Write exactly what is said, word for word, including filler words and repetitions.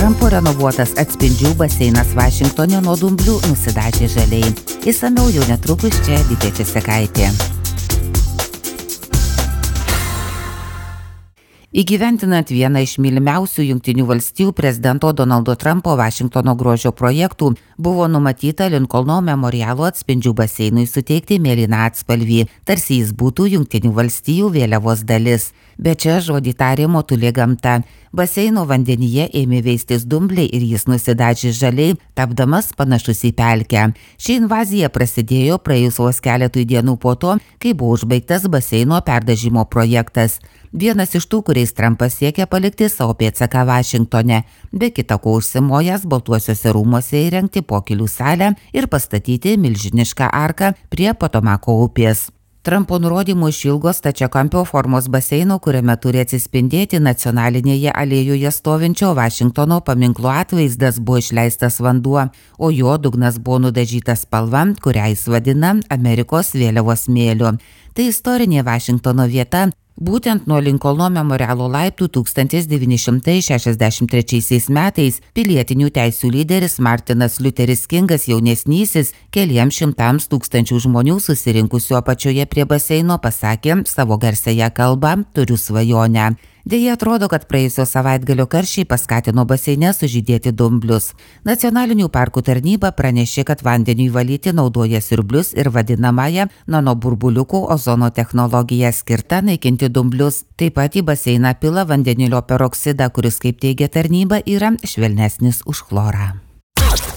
Trumpo renovuotas atspindžių baseinas Vašingtone nuo dumblių nusidažė žaliai. Išsamiau jau netrukus čia Lytė Česekaitė. Įgyventinant vieną iš mylimiausių Jungtinių valstijų prezidento Donaldo Trumpo Vašingtono grožio projektų, buvo numatyta Linkolno memorialo atspindžių baseinui suteikti mėlyną atspalvį, tarsi jis būtų Jungtinių valstijų vėliavos dalis. Bet čia žodį tarė motulė gamta. Baseino vandenyje ėmė veistis dumbliai ir jis nusidažė žaliai, tapdamas panašus į pelkę. Ši invazija prasidėjo praėjus vos keletui dienų po to, kai buvo užbaigtas baseino perdažymo projektas. Vienas iš tų, kuriais Trumpas siekia palikti savo pėdsaką Vašingtone, be kita ko užsimojęs Baltuosiuose rūmuose įrengti pokylių salę ir pastatyti milžinišką arką prie Potomako upės. Trumpo nurodymų išilgo stačiakampio formos baseino, kuriame turi atsispindėti nacionalinėje alėjoje stovinčio Vašingtono paminklo atvaizdas, buvo išleistas vanduo, o jo dugnas buvo nudažytas spalva, kurią jis vadina Amerikos vėliavos smėliu. Tai istorinė Vašingtono vieta. Būtent nuo Linkolno memorialo laiptų tūkstantis devyni šimtai šešiasdešimt trečiaisiais metais pilietinių teisių lyderis Martinas Liuteris Kingas jaunesnysis keliems šimtams tūkstančių žmonių susirinkusių apačioje prie baseino pasakė savo garsiąją kalbą "Turiu svajonę". Deja, atrodo, kad praėjusio savaitgalio karščiai paskatino baseine sužydėti dumblius. Nacionalinių parkų tarnyba pranešė, kad vandeniui valyti naudoja siurblius ir vadinamąją nanoburbuliukų ozono technologiją skirtą naikinti dumblius. Taip pat į baseiną pila vandenilio peroksidą, kuris, kaip teigia tarnyba, yra švelnesnis už chlorą.